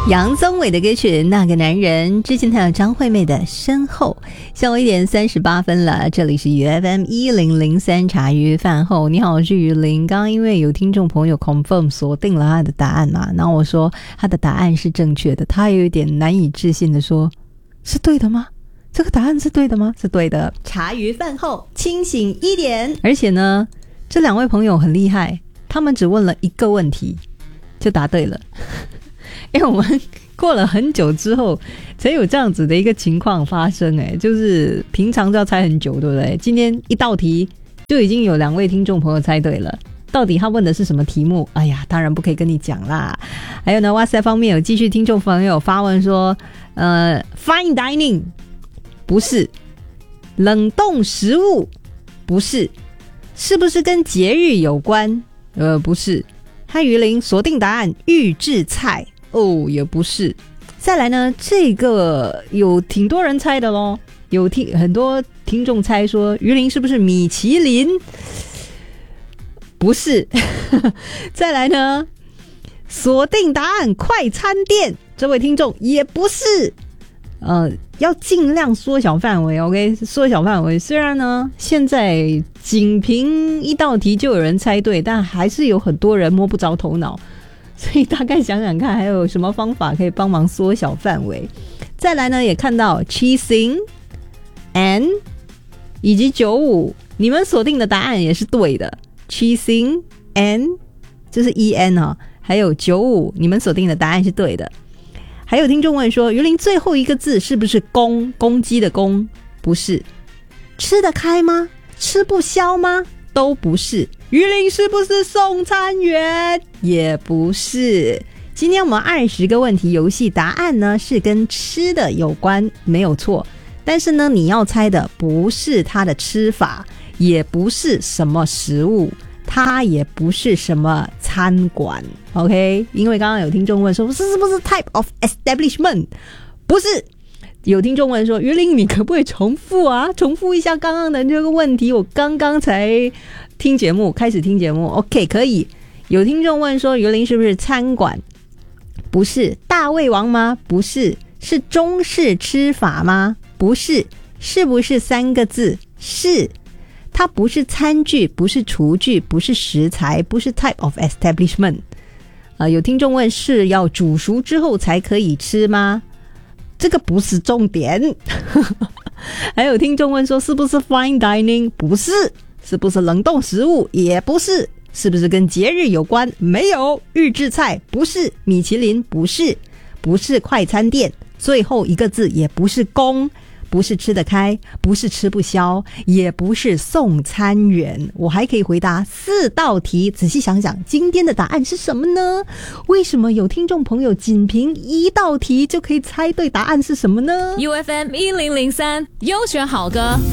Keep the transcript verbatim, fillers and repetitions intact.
杨宗纬的歌曲《那个男人》，之前还有张惠妹的《身后》。下午一点三十八分了，这里是 U F M 一零零三茶余饭后。你好，我是于林。刚刚因为有听众朋友 confirm 锁定了他的答案嘛，然后我说他的答案是正确的，他有一点难以置信的说：“是对的吗？这个答案是对的吗？”是对的。茶余饭后清醒一点。而且呢，这两位朋友很厉害，他们只问了一个问题就答对了。因为我们过了很久之后才有这样子的一个情况发生，哎，就是平常就要猜很久，对不对？今天一道题就已经有两位听众朋友猜对了，到底他问的是什么题目？哎呀，当然不可以跟你讲啦。还有呢 WhatsApp 方面有继续听众朋友发问说，呃 Fine Dining 不是，冷冻食物不是，是不是跟节日有关？呃，不是。嗨于林锁定答案预制菜哦，也不是。再来呢，这个有挺多人猜的咯，有听很多听众猜说于林是不是米其林？不是。再来呢，锁定答案快餐店，这位听众也不是。呃，要尽量缩小范围 ，OK， 缩小范围。虽然呢，现在仅凭一道题就有人猜对，但还是有很多人摸不着头脑。所以大概想想看，还有什么方法可以帮忙缩小范围？再来呢，也看到 cheesing and 以及九五，你们锁定的答案也是对的。cheesing and 就是 en 啊，还有九五，你们锁定的答案是对的。还有听众问说，于林最后一个字是不是公？公鸡的公？不是。吃得开吗？吃不消吗？都不是。于林是不是送餐员？也不是。今天我们二十个问题游戏答案呢是跟吃的有关，没有错。但是呢，你要猜的不是它的吃法，也不是什么食物，它也不是什么餐馆 ，OK？ 因为刚刚有听众问说，是不是 type of establishment？ 不是。有听众问说，于林你可不可以重复啊？重复一下刚刚的这个问题，我刚刚才听节目，开始听节目 ，OK？ 可以。有听众问说，于林是不是餐馆？不是。大胃王吗？不是。是中式吃法吗？不是。是不是三个字？是。它不是餐具，不是厨具，不是食材，不是 type of establishment。呃，有听众问，是要煮熟之后才可以吃吗？这个不是重点。还有听众问说，是不是 fine dining？ 不是。是不是冷冻食物？也不是。是不是跟节日有关？没有。预制菜？不是。米其林？不是。不是快餐店。最后一个字也不是公。不是吃得开，不是吃不消，也不是送餐员。我还可以回答四道题，仔细想想今天的答案是什么呢？为什么有听众朋友仅凭一道题就可以猜对答案是什么呢？ U F M 一零零三优选好歌